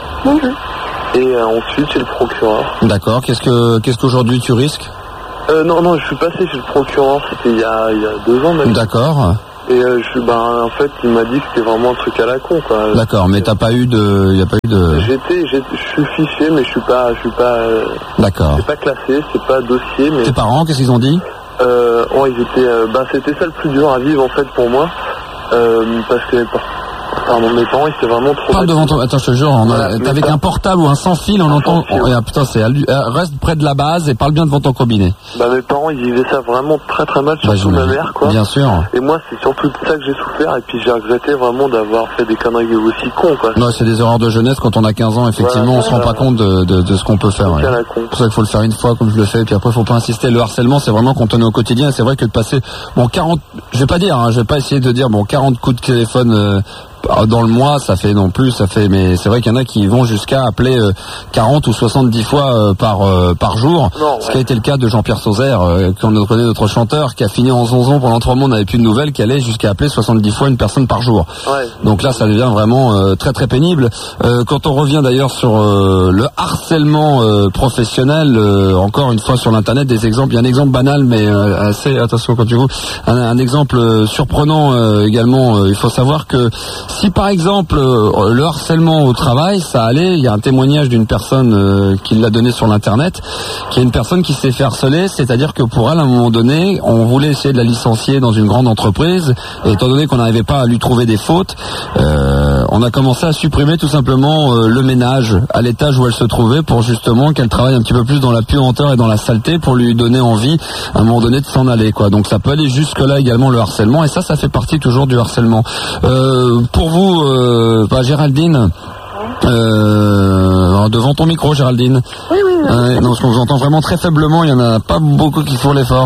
Et ensuite chez le procureur. D'accord. Qu'est-ce qu'aujourd'hui tu risques? Non, je suis passé chez le procureur, c'était il y a 2 ans même. D'accord. Et en fait, il m'a dit que c'était vraiment un truc à la con, quoi. D'accord, mais t'as pas eu de, il y a pas eu de. Je suis fiché, mais je suis pas. D'accord. C'est pas classé, c'est pas dossier, mais. Tes parents, qu'est-ce qu'ils ont dit? Ils étaient. C'était ça le plus dur à vivre en fait pour moi, parce que. Pardon, mes parents, ils étaient vraiment trop... Parle devant toi, attends, je te jure, avec un portable ou un sans fil, on entend... putain, reste près de la base et parle bien devant ton cabinet. Mes parents, ils vivaient ça vraiment très très mal, surtout ma mère, quoi. Bien sûr. Et moi, c'est surtout de ça que j'ai souffert, et puis j'ai regretté vraiment d'avoir fait des conneries aussi cons, quoi. Non, c'est des erreurs de jeunesse, quand on a 15 ans, effectivement, on se rend pas compte de ce qu'on peut faire. Ouais. C'est pour ça qu'il faut le faire une fois, comme je le fais, et puis après, faut pas insister. Le harcèlement, c'est vraiment quand on est au quotidien, et c'est vrai que de passer, 40, je vais pas dire, je vais pas essayer de dire, 40 coups de téléphone, dans le mois, mais c'est vrai qu'il y en a qui vont jusqu'à appeler 40 ou 70 fois par jour. Ce qui a été le cas de Jean-Pierre Sauzère, quand on connaît notre chanteur, qui a fini en zonzon pendant 3 mois, on n'avait plus de nouvelles, qui allait jusqu'à appeler 70 fois une personne par jour. Donc là, ça devient vraiment très très pénible. Quand on revient d'ailleurs sur le harcèlement professionnel, encore une fois sur l'internet, des exemples. Il y a un exemple banal, mais assez, attention quand tu vois, un exemple surprenant également. Il faut savoir que si par exemple le harcèlement au travail, ça allait, il y a un témoignage d'une personne qui l'a donné sur l'internet, qui est une personne qui s'est fait harceler, c'est-à-dire que pour elle, à un moment donné, on voulait essayer de la licencier dans une grande entreprise, et étant donné qu'on n'arrivait pas à lui trouver des fautes, on a commencé à supprimer tout simplement le ménage à l'étage où elle se trouvait pour justement qu'elle travaille un petit peu plus dans la puanteur et dans la saleté pour lui donner envie à un moment donné de s'en aller, quoi. Donc ça peut aller jusque là également le harcèlement, et ça fait partie toujours du harcèlement. Pour vous, Géraldine, devant ton micro, Géraldine. Oui. Non, parce qu'on vous entend vraiment très faiblement, il y en a pas beaucoup qui font l'effort.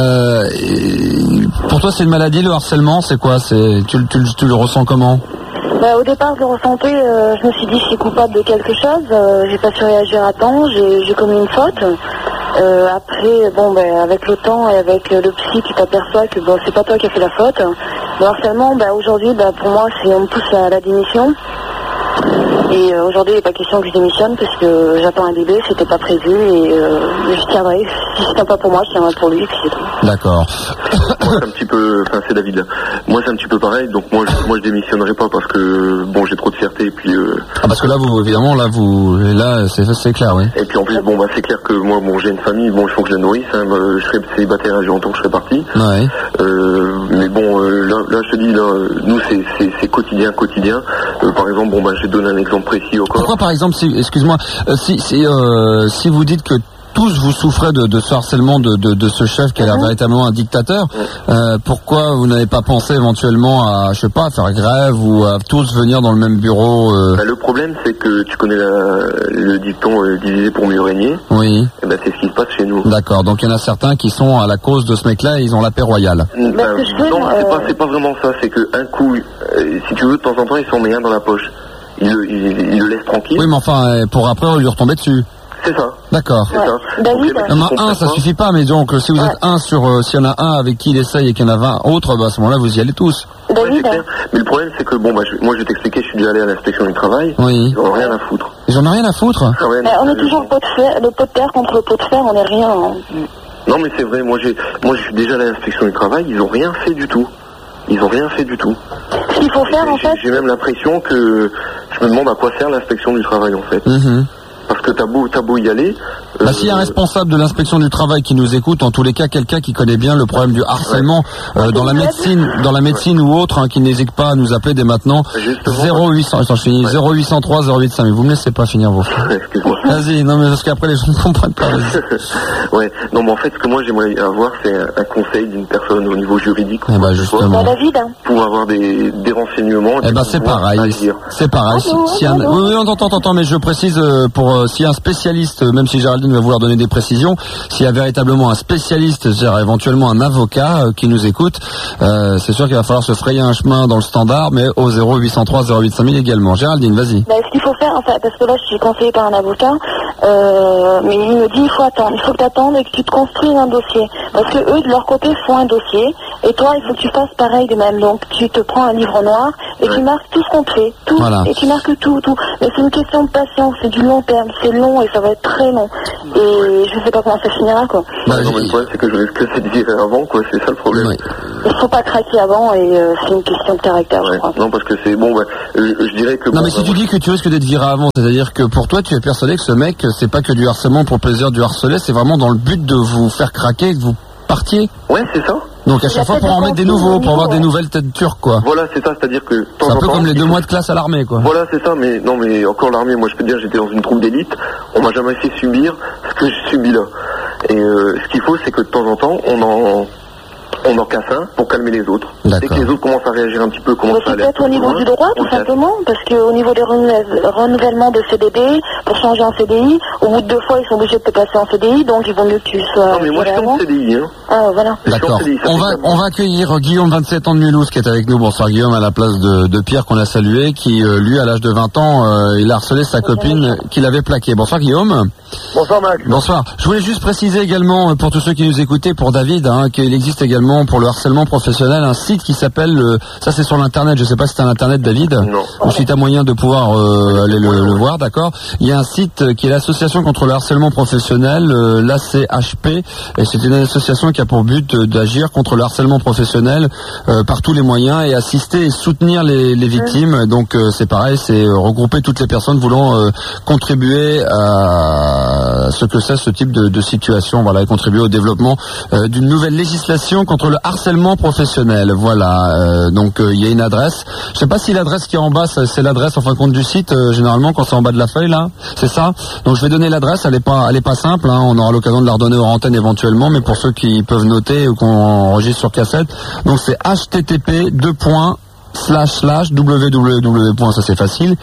Pour toi, c'est une maladie, le harcèlement, c'est quoi? Tu le ressens comment? Au départ, je le ressentais, je me suis dit, je suis coupable de quelque chose, j'ai pas su réagir à temps, j'ai commis une faute. Après, avec le temps et avec le psy, tu t'aperçois que c'est pas toi qui as fait la faute. Le harcèlement, aujourd'hui, pour moi, on me pousse à la démission. Et aujourd'hui, il n'est pas question que je démissionne parce que j'attends un bébé, c'était pas prévu et je tiendrai. Si je tiens pas pour moi, je tiendrai pour lui, puis c'est tout. D'accord. Moi, c'est un petit peu, c'est David là. Moi, c'est un petit peu pareil. Donc moi, je démissionnerai pas parce que j'ai trop de fierté et puis. Parce que là, c'est clair, oui. Et puis en plus, c'est clair que moi, j'ai une famille. Il faut que je la nourrisse. Je serai célibataire, j'ai longtemps que je serai parti. Ouais. Mais là, je te dis, nous, c'est quotidien. Par exemple, j'ai donné un exemple précis encore. Pourquoi, par exemple, si vous dites que tous vous souffrez de ce harcèlement de ce chef qui a l'air véritablement un dictateur, pourquoi vous n'avez pas pensé éventuellement à, faire grève ou à tous venir dans le même bureau Le problème, c'est que tu connais le dicton diviser pour mieux régner. Oui. Et c'est ce qui se passe chez nous. D'accord, donc il y en a certains qui sont à la cause de ce mec-là et ils ont la paix royale. Non, c'est pas vraiment ça, c'est qu'un coup, si tu veux, de temps en temps, ils s'en met un dans la poche. Il le laisse tranquille. Oui, mais enfin, pour après, on lui retomber dessus. C'est ça. D'accord. C'est ça. David, ça suffit pas, mais donc si vous êtes s'il y en a un avec qui il essaye et qu'il y en a 20 autres, à ce moment-là, vous y allez tous. David. Mais le problème, c'est que moi, je vais t'expliquer, je suis déjà allé à l'inspection du travail. Oui. Ils n'en ont rien à foutre. Ils en ont rien à foutre. On est toujours le pot de terre contre le pot de fer, on n'est rien. Non, mais c'est vrai, moi, je suis déjà allé à l'inspection du travail, ils n'ont rien fait du tout. Ce qu'il faut faire, en fait... J'ai même l'impression que je me demande à quoi sert l'inspection du travail, en fait. parce que t'as beau y aller. S'il y a un responsable de l'inspection du travail qui nous écoute, en tous les cas, quelqu'un qui connaît bien le problème du harcèlement dans la médecine ou autre, hein, qui n'hésite pas à nous appeler dès maintenant. 0803 085000. Vous me laissez pas finir vos phrases. Excuse-moi. Vas-y, non mais parce qu'après les gens ne comprennent pas. Ouais, non mais en fait ce que moi j'aimerais avoir c'est un conseil d'une personne au niveau juridique. Justement. David. Pour avoir des renseignements. C'est pareil. C'est pareil. Oui, on t'entend, mais je précise pour s'il y a un spécialiste, même si Géraldine va vouloir donner des précisions, s'il y a véritablement un spécialiste, c'est-à-dire éventuellement un avocat qui nous écoute, c'est sûr qu'il va falloir se frayer un chemin dans le standard, mais au 0803 085000 également. Géraldine, vas-y. Ce qu'il faut faire, enfin, parce que là je suis conseillée par un avocat, mais il me dit il faut que tu attendes et que tu te construises un dossier. Parce que eux de leur côté font un dossier, et toi il faut que tu fasses pareil de même. Donc tu te prends un livre noir et tu marques tout ce qu'on te fait, tout, et tu marques tout. Mais c'est une question de patience, c'est du long terme, c'est long et ça va être très long. Et je sais pas comment ça finira quoi. Non, mais le problème c'est que je risque que c'est de virer avant quoi, c'est ça le problème. Oui. Il faut pas craquer avant et c'est une question de caractère je crois. Non parce que c'est bon, je dirais que... Non mais si tu dis que tu risques d'être viré avant, c'est-à-dire que pour toi tu es persuadé que ce mec c'est pas que du harcèlement pour le plaisir du harceler, c'est vraiment dans le but de vous faire craquer et que vous partiez. Ouais c'est ça. Donc à chaque fois pour en mettre des nouveaux, pour avoir des nouvelles têtes turques quoi. Voilà c'est ça, c'est-à-dire que... C'est un peu comme les 2 mois de classe à l'armée quoi. Voilà c'est ça, mais non mais encore l'armée, moi je peux te dire j'étais dans une troupe d'élite, on m'a jamais fait subir ce que j'ai subi là. Et ce qu'il faut c'est que de temps en temps on en casse un pour calmer les autres. Dès que les autres commencent à réagir un petit peu, commencent à aller... Peut-être au niveau du droit, tout simplement, parce qu'au niveau des renouvellements de CDD, pour changer en CDI, au bout de 2 fois, ils sont obligés de te passer en CDI, donc il vaut mieux que tu sois... Non, mais moi, je suis en CDI, hein. Ah, voilà. D'accord. On va accueillir Guillaume, 27 ans de Mulhouse, qui est avec nous. Bonsoir Guillaume, à la place de Pierre, qu'on a salué, qui, lui, à l'âge de 20 ans, il a harcelé sa copine qu'il avait plaquée. Bonsoir Guillaume. Bonsoir Max. Bonsoir. Je voulais juste préciser également, pour tous ceux qui nous écoutaient, pour David, qu'il existe également, pour le harcèlement professionnel, un site qui s'appelle, ça c'est sur l'internet, je sais pas si c'est un internet David, ou si tu as moyen de pouvoir aller le voir, d'accord. Il y a un site qui est l'association contre le harcèlement professionnel, l'ACHP, et c'est une association qui a pour but d'agir contre le harcèlement professionnel par tous les moyens et assister et soutenir les victimes. Donc c'est pareil, c'est regrouper toutes les personnes voulant contribuer à ce que c'est ce type de situation, voilà, et contribuer au développement d'une nouvelle législation contre le harcèlement professionnel. Voilà, donc il y a une adresse. Je sais pas si l'adresse qui est en bas, c'est l'adresse en fin de compte du site, généralement quand c'est en bas de la feuille là, c'est ça. Donc je vais donner l'adresse, elle est pas simple, on aura l'occasion de la redonner hors antenne éventuellement, mais pour ceux qui peuvent noter ou qu'on enregistre sur cassette, donc c'est http://www. Ça c'est facile,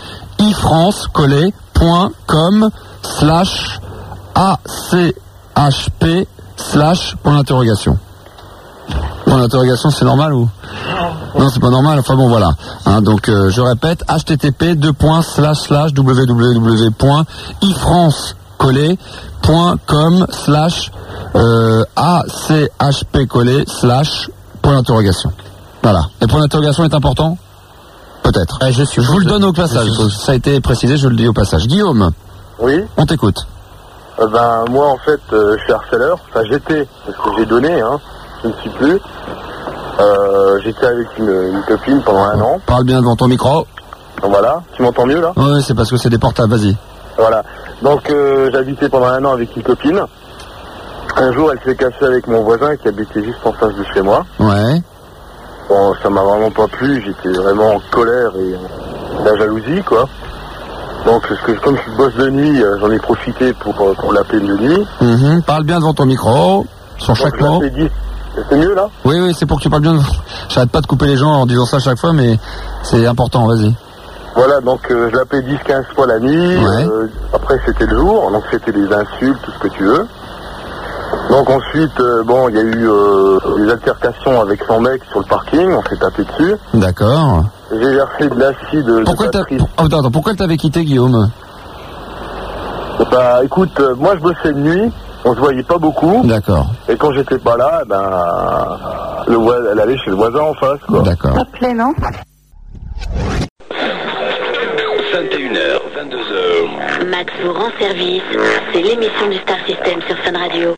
ifrancecollet.com/ACHP/ point d'interrogation. Point d'interrogation, c'est normal ou? Non, c'est pas normal. Enfin bon, voilà. Donc je répète, http://www.ifrancecollet.com/ACHP-collet/ point d'interrogation. Voilà. Et point d'interrogation est important? Peut-être. Je vous le donne au passage. Ça a été précisé, je le dis au passage. Guillaume. Oui. On t'écoute. Moi en fait, je suis harceleur. Enfin j'étais, parce que j'ai donné, je ne suis plus. J'étais avec une copine pendant 1 an. Parle bien devant ton micro. Voilà. Tu m'entends mieux là? Oui, c'est parce que c'est des portables, vas-y. Voilà. Donc j'habitais pendant 1 an avec une copine. Un jour, elle s'est cassée avec mon voisin qui habitait juste en face de chez moi. Ouais. Bon, ça m'a vraiment pas plu. J'étais vraiment en colère et la jalousie, quoi. Donc, comme je bosse de nuit, j'en ai profité pour l'appeler de nuit. Parle bien devant ton micro, sur chaque mot. C'est mieux, là? Oui, c'est pour que tu parles bien. J'arrête pas de couper les gens en disant ça à chaque fois, mais c'est important, vas-y. Voilà, donc je l'appelais 10-15 fois la nuit. Ouais. Après, c'était le jour, donc c'était des insultes, tout ce que tu veux. Donc ensuite, il y a eu des altercations avec son mec sur le parking, on s'est tapé dessus. D'accord. J'ai versé de l'acide. Pourquoi elle t'avait quitté, Guillaume? Écoute, moi je bossais de nuit, on se voyait pas beaucoup. D'accord. Et quand j'étais pas là, elle allait chez le voisin en face, quoi. D'accord. Ça plaît, non? 21h, 22h. Max vous rend service, c'est l'émission du Star System sur Fun Radio.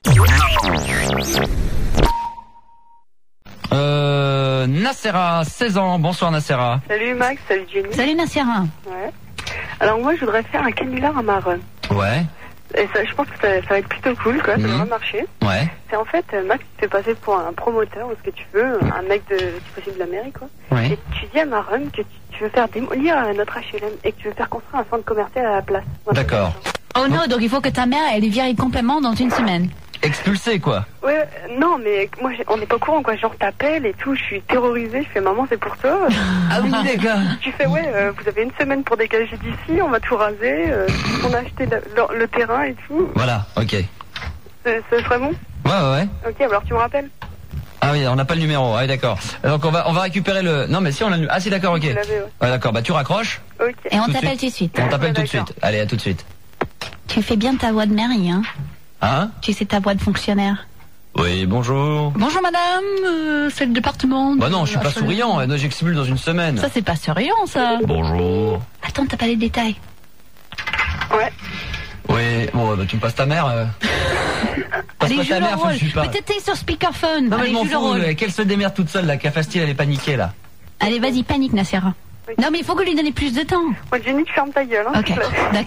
Nassera, 16 ans. Bonsoir Nassera. Salut Max, salut Jenny. Salut Nassera. Ouais. Alors moi je voudrais faire un canular amarreux. Ouais. Et ça, je pense que ça va être plutôt cool, quoi. Ça devrait marcher. Ouais. C'est en fait, Max, tu te fais passer pour un promoteur ou ce que tu veux, un mec de, si possible, de la mairie, quoi. Ouais. Et tu dis à Marum que tu veux faire démolir notre HLM et que tu veux faire construire un centre commercial à la place. Voilà. D'accord. Oh non, donc il faut que ta mère, elle est virée complètement dans une semaine. Expulsé, quoi. Ouais, non, mais moi, on n'est pas au courant, quoi. Genre, t'appelles et tout, je suis terrorisée, je fais maman, c'est pour toi. Ah oui, les gars. Tu fais, ouais, vous avez une semaine pour dégager d'ici, on va tout raser, on a acheté le terrain et tout. Voilà, ok. Ce serait bon? Ouais. Ok, alors tu me rappelles? Ah oui, on n'a pas le numéro. Ah oui, d'accord. Donc on va récupérer le. Non, mais si on a le. Ah si, d'accord, ok. Vous l'avez, ouais. Ouais, d'accord. Bah tu raccroches. Ok. Et on Tout de t'appelle suite. tout de suite. On t'appelle Ouais, tout de d'accord. suite. Allez, à tout de suite. Tu fais bien ta voix de mairie, hein. Hein? Tu sais ta voix de fonctionnaire. Oui, bonjour. Bonjour madame, c'est le département. Bah non, je suis pas souriant. J'expulse dans une semaine. Ça c'est pas souriant ça. Bonjour. Attends, t'as pas les détails. Ouais. Oui, bon, bah tu me passes ta mère. Passe Allez, pas joue ta le mère, faut que rôle. je suis pas. Peut-être t'es sur speakerphone. Non mais Allez, je m'en joue le fous. rôle. Qu'elle se démerde toute seule là. Cafastille, elle est paniquée là. Allez, vas-y, panique Nassera. Oui. Non mais il faut que lui donner plus de temps. Moi, Jenny, tu fermes ta gueule, hein. Ok, d'accord.